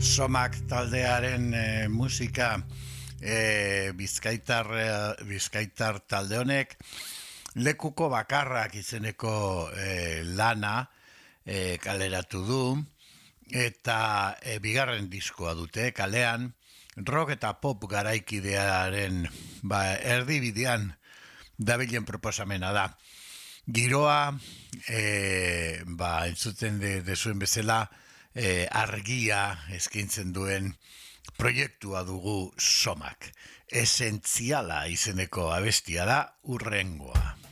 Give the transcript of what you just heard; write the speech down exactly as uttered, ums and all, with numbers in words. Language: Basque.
Somak taldearen e, musika e, bizkaitar, e, bizkaitar talde honek lekuko bakarrak izeneko e, lana e, kaleratu du eta e, bigarren diskoa dute kalean rock eta pop garaikidearen ba, erdibidean dabilen proposamena da. Giroa e, ba, entzuten de, de zuen bezala e, argia eskaintzen duen proiektua dugu Somak. Esentziala izeneko abestia da urrengoa.